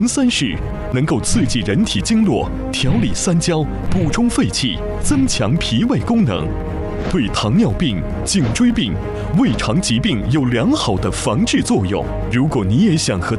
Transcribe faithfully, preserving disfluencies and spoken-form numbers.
三是能够刺激人体经络，调理三焦，补充肺气，增强脾胃功能，对糖尿病、颈椎病、胃肠疾病有良好的防治作用。如果你也想和